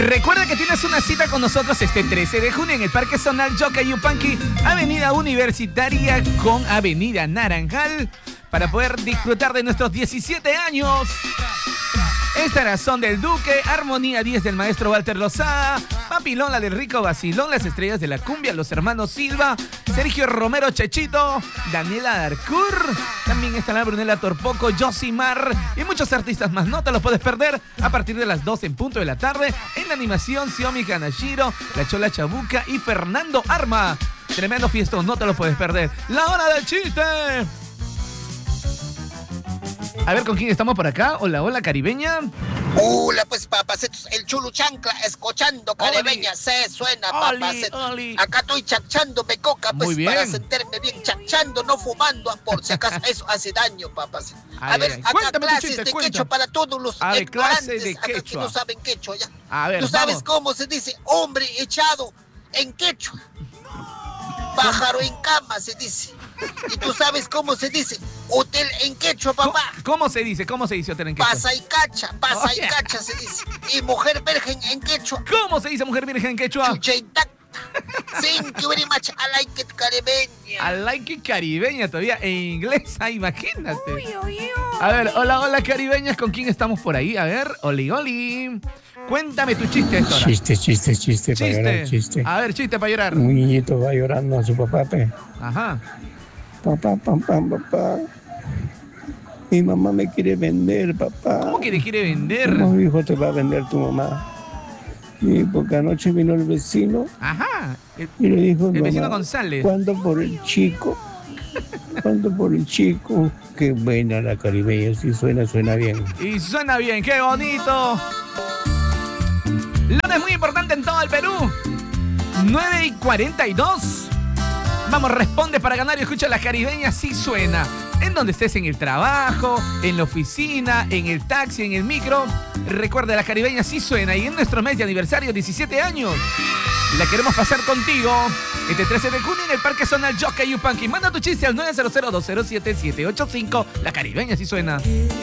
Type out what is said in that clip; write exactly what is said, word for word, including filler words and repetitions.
Recuerda que tienes una cita con nosotros este trece de junio en el Parque Zonal Yoka Yupanqui, Avenida Universitaria con Avenida Naranjal, para poder disfrutar de nuestros diecisiete años. Esta era Son del Duque, Armonía diez del maestro Walter Lozada, Papilón, la del Rico Basilón, las estrellas de la cumbia, los hermanos Silva, Sergio Romero Chechito, Daniela Darcour, también está la Brunella Torpoco, Josimar y muchos artistas más. No te los puedes perder a partir de las doce en punto de la tarde en la animación Xiaomi Kanashiro, La Chola Chabuca y Fernando Arma. Tremendo fiestón, no te lo puedes perder. La hora del chiste. A ver, ¿con quién estamos por acá? Hola, hola, caribeña. Hola, pues, papacitos, el Chulu Chancla, escuchando caribeña, se suena, papacitos. Acá estoy chachándome coca, pues, para sentirme bien, chachando, no fumando, por si acaso eso hace daño, papacitos. A, a ver, ver acá clases chiste, de quechua para todos los a ver, ignorantes, de acá que no saben quechua, ya. A ver, ¿tú sabes vamos. cómo se dice hombre echado en quechua? Pájaro en cama se dice. ¿Y tú sabes cómo se dice hotel en quechua, papá? ¿Cómo, cómo se dice? ¿Cómo se dice hotel en quechua? Pasa y cacha, pasa oh, y yeah. cacha se dice. Y mujer virgen en quechua. ¿Cómo se dice mujer virgen en quechua? Chucha intacta. Thank you very much. I like it caribeña. I like it caribeña todavía en inglés, ah, imagínate. Uy, uy, uy. A ver, hola, hola caribeñas, ¿con quién estamos por ahí? A ver, oli, oli. Cuéntame tu chiste, Héctor. Chiste, chiste, chiste, chiste. para llorar, chiste. A ver, chiste para llorar. Un niñito va llorando a su papá, pe. Ajá. Papá, papá, papá. Mi mamá me quiere vender, papá. ¿Cómo que te quiere vender? ¿Cómo, hijo, te va a vender tu mamá? Y porque anoche vino el vecino. Ajá. El, y le dijo, el vecino mamá, González. ¿cuánto por el chico? ¿Cuánto por el chico? Qué buena la caribeña, sí suena, suena bien. Y suena bien, qué bonito. Lunes muy importante en todo el Perú. nueve y cuarenta y dos. Vamos, responde para ganar y escucha la caribeña, sí suena. En donde estés, en el trabajo, en la oficina, en el taxi, en el micro. Recuerda, la caribeña sí suena. Y en nuestro mes de aniversario, diecisiete años, la queremos pasar contigo. Este trece de junio en el Parque Zonal Yoka Yupanqui. Manda tu chiste al nueve cero cero dos cero siete siete ocho cinco. La caribeña sí suena.